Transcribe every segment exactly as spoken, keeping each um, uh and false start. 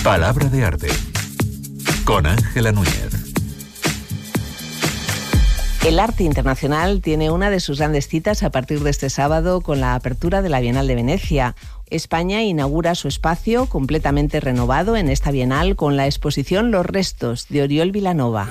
Palabra de arte con Ángela Núñez. El arte internacional tiene una de sus grandes citas a partir de este sábado con la apertura de la Bienal de Venecia. España inaugura su espacio completamente renovado en esta Bienal con la exposición Los restos de Oriol Vilanova.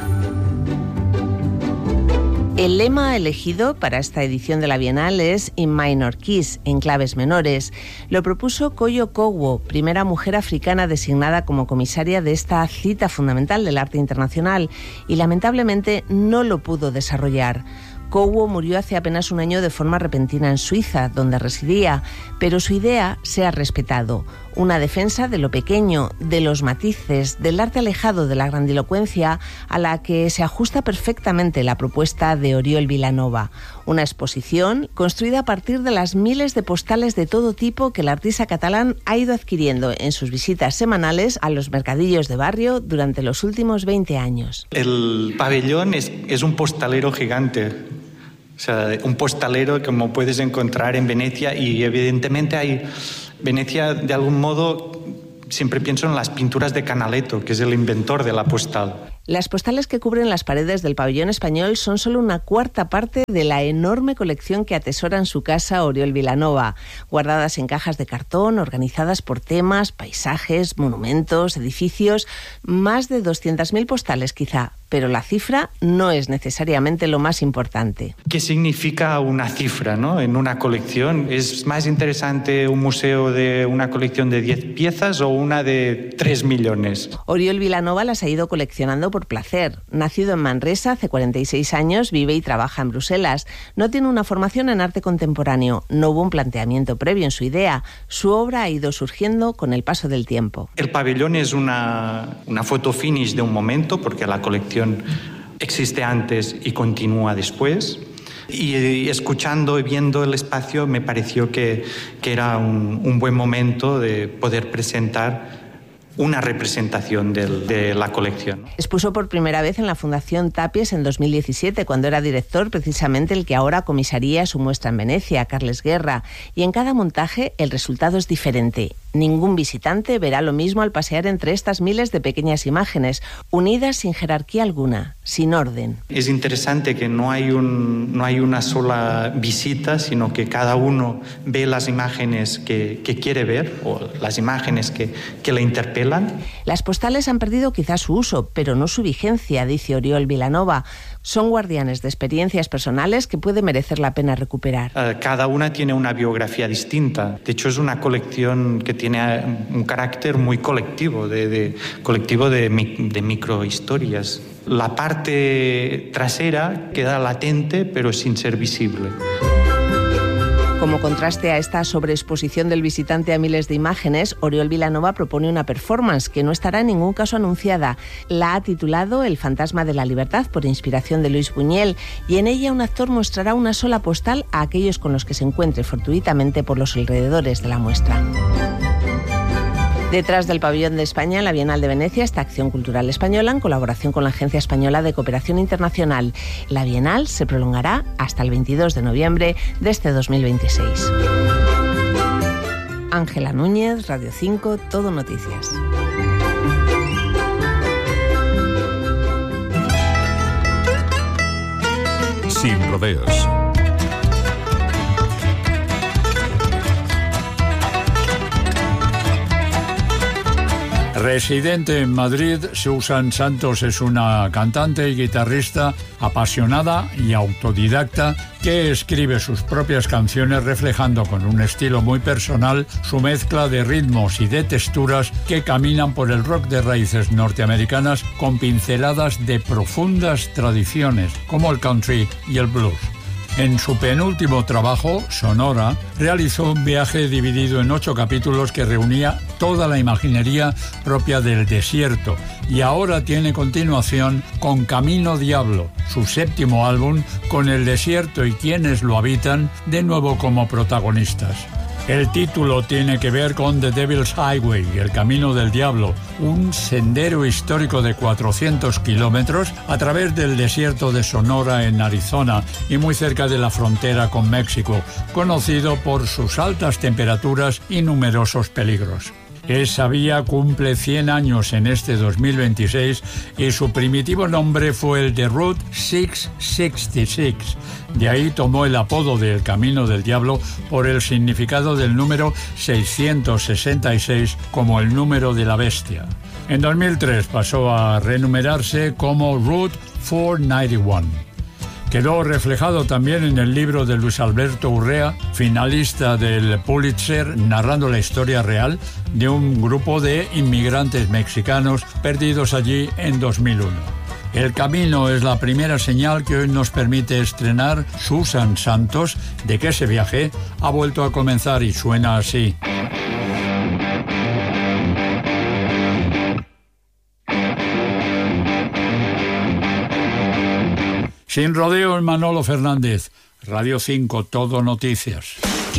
El lema elegido para esta edición de la Bienal es In Minor Keys, en claves menores. Lo propuso Koyo Kowo, primera mujer africana designada como comisaria de esta cita fundamental del arte internacional, y lamentablemente no lo pudo desarrollar. Kowo murió hace apenas un año de forma repentina en Suiza, donde residía, pero su idea se ha respetado. Una defensa de lo pequeño, de los matices, del arte alejado de la grandilocuencia, a la que se ajusta perfectamente la propuesta de Oriol Vilanova. Una exposición construida a partir de las miles de postales de todo tipo que el artista catalán ha ido adquiriendo en sus visitas semanales a los mercadillos de barrio durante los últimos veinte años. El pabellón es, es un postalero gigante. O sea, un postalero como puedes encontrar en Venecia, y evidentemente hay... Venecia, de algún modo, siempre pienso en las pinturas de Canaletto, que es el inventor de la postal. Las postales que cubren las paredes del pabellón español son solo una cuarta parte de la enorme colección que atesora en su casa Oriol Vilanova, guardadas en cajas de cartón, organizadas por temas, paisajes, monumentos, edificios, más de doscientas mil postales quizá, pero la cifra no es necesariamente lo más importante. ¿Qué significa una cifra, ¿no? En una colección? ¿Es más interesante un museo de una colección de diez piezas o una de tres millones? Oriol Vilanova las ha ido coleccionando por placer. Nacido en Manresa hace cuarenta y seis años, vive y trabaja en Bruselas. No tiene una formación en arte contemporáneo. No hubo un planteamiento previo en su idea. Su obra ha ido surgiendo con el paso del tiempo. El pabellón es una, una foto finish de un momento, porque la colección existe antes y continúa después. Y escuchando y viendo el espacio me pareció que, que era un, un buen momento de poder presentar una representación de, de la colección. Expuso por primera vez en la Fundación Tapies en dos mil diecisiete, cuando era director precisamente el que ahora comisaría su muestra en Venecia, Carles Guerra, y en cada montaje el resultado es diferente. Ningún visitante verá lo mismo al pasear entre estas miles de pequeñas imágenes, unidas sin jerarquía alguna, sin orden. Es interesante que no hay, un, no hay una sola visita, sino que cada uno ve las imágenes que, que quiere ver, o las imágenes que, que le interpelan. Las postales han perdido quizás su uso, pero no su vigencia, dice Oriol Vilanova. Son guardianes de experiencias personales que puede merecer la pena recuperar. Cada una tiene una biografía distinta. De hecho, es una colección que tiene un carácter muy colectivo, de, de colectivo de, de microhistorias. La parte trasera queda latente, pero sin ser visible. Como contraste a esta sobreexposición del visitante a miles de imágenes, Oriol Vilanova propone una performance que no estará en ningún caso anunciada. La ha titulado El fantasma de la libertad, por inspiración de Luis Buñuel, y en ella un actor mostrará una sola postal a aquellos con los que se encuentre fortuitamente por los alrededores de la muestra. Detrás del pabellón de España, en la Bienal de Venecia, está Acción Cultural Española en colaboración con la Agencia Española de Cooperación Internacional. La Bienal se prolongará hasta el veintidós de noviembre de este dos mil veintiséis. Ángela Núñez, Radio cinco, Todo Noticias. Sin rodeos. Residente en Madrid, Susan Santos es una cantante y guitarrista apasionada y autodidacta que escribe sus propias canciones reflejando con un estilo muy personal su mezcla de ritmos y de texturas que caminan por el rock de raíces norteamericanas con pinceladas de profundas tradiciones como el country y el blues. En su penúltimo trabajo, Sonora, realizó un viaje dividido en ocho capítulos que reunía toda la imaginería propia del desierto, y ahora tiene continuación con Camino Diablo, su séptimo álbum, con el desierto y quienes lo habitan de nuevo como protagonistas. El título tiene que ver con The Devil's Highway, el Camino del Diablo, un sendero histórico de cuatrocientos kilómetros a través del desierto de Sonora en Arizona y muy cerca de la frontera con México, conocido por sus altas temperaturas y numerosos peligros. Esa vía cumple cien años en este dos mil veintiséis y su primitivo nombre fue el de Route seiscientos sesenta y seis. De ahí tomó el apodo de El Camino del Diablo por el significado del número seiscientos sesenta y seis como el número de la bestia. En dos mil tres pasó a renumerarse como Route cuatrocientos noventa y uno. Quedó reflejado también en el libro de Luis Alberto Urrea, finalista del Pulitzer, narrando la historia real de un grupo de inmigrantes mexicanos perdidos allí en dos mil uno. El camino es la primera señal que hoy nos permite estrenar Susan Santos de que ese viaje ha vuelto a comenzar y suena así. Sin rodeos, Manolo Fernández. Radio cinco, Todo Noticias.